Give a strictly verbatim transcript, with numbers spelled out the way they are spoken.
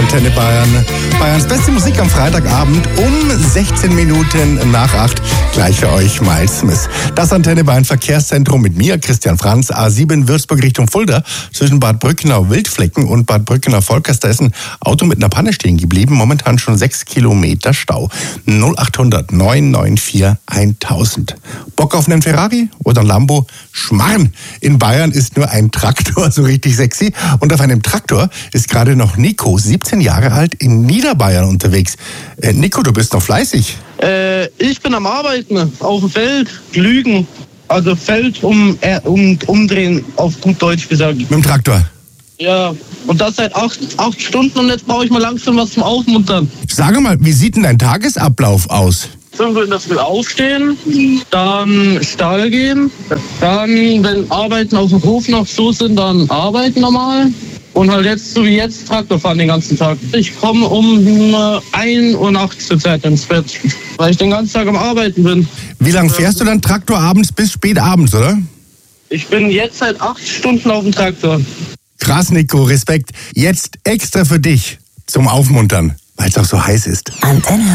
Antenne Bayern. Bayerns beste Musik am Freitagabend um sechzehn Minuten nach acht. Gleich für euch Miles Smith. Das Antenne Bayern Verkehrszentrum mit mir, Christian Franz, A sieben Würzburg Richtung Fulda. Zwischen Bad Brückenau Wildflecken und Bad Brückenau Volkers. Da ist ein Auto mit einer Panne stehen geblieben. Momentan schon sechs Kilometer Stau. null achthundert neun neun vier tausend. Bock auf einen Ferrari oder ein Lambo? Schmarrn! In Bayern ist nur ein Traktor so richtig sexy. Und auf einem Traktor ist gerade noch Nico, siebzehn Jahre alt, in Niederbayern unterwegs. Äh, Nico, du bist noch fleißig. Äh, ich bin am Arbeiten, auf dem Feld, Lügen. Also Feld um, äh, um, umdrehen, auf gut Deutsch gesagt. Mit dem Traktor? Ja, und das seit acht, acht Stunden und jetzt brauche ich mal langsam was zum Aufmuntern. Sag mal, wie sieht denn dein Tagesablauf aus? fünf Uhr in der Früh aufstehen, dann Stall gehen, dann, wenn Arbeiten auf dem Hof noch so sind, dann arbeiten normal. Und halt jetzt, so wie jetzt, Traktor fahren den ganzen Tag. Ich komme um ein Uhr nachts zur Zeit ins Bett, weil ich den ganzen Tag am Arbeiten bin. Wie lange fährst du dann Traktor abends bis spät abends, oder? Ich bin jetzt seit acht Stunden auf dem Traktor. Krass, Nico, Respekt. Jetzt extra für dich zum Aufmuntern, weil es auch so heiß ist. Antenne